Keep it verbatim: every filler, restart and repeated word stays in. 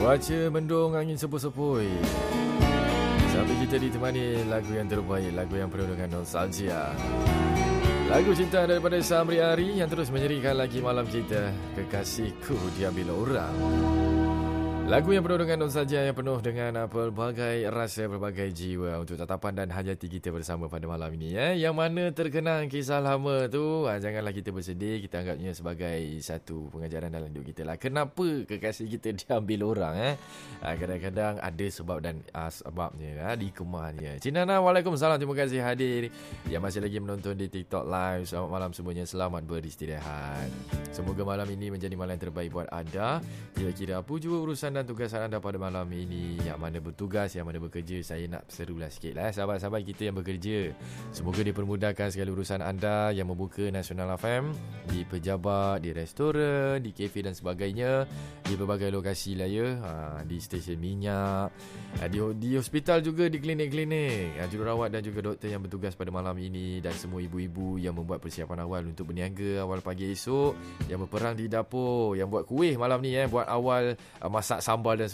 Cuaca mendung, angin sepoi-sepoi. Sampai kita ditemani lagu yang terbaik, lagu yang penuh dengan nostalgia. Lagu cinta daripada Samri Ari yang terus menyerikan lagi malam kita. Kekasihku diambil orang. Lagu yang penuh dengan nostalgia, yang penuh dengan pelbagai rasa, pelbagai jiwa untuk tatapan dan hajati kita bersama pada malam ini. Eh. Yang mana terkenang kisah lama tu, ah, janganlah kita bersedih, kita anggapnya sebagai satu pengajaran dalam hidup kita lah. Kenapa kekasih kita diambil orang? Eh? Ah, kadang-kadang ada sebab dan ah, sebabnya, ah, dikemahnya. Cik Nana, Waalaikumsalam, terima kasih hadir. Yang masih lagi menonton di TikTok Live, selamat malam semuanya, selamat beristirahat. Semoga malam ini menjadi malam yang terbaik buat anda. Kira-kira apa juga urusan dan tugasan anda pada malam ini, yang mana bertugas, yang mana bekerja, saya nak serulah sikit lah sahabat-sahabat kita yang bekerja. Semoga dipermudahkan segala urusan anda yang membuka Nasional F M, di pejabat, di restoran, di kafe dan sebagainya, di berbagai lokasi lah ya, ha, di stesen minyak, ha, di, di hospital juga, di klinik-klinik, ha, jururawat dan juga doktor yang bertugas pada malam ini, dan semua ibu-ibu yang membuat persiapan awal untuk berniaga awal pagi esok, yang berperang di dapur, yang buat kuih malam ni, eh, buat awal uh, masak sambal dan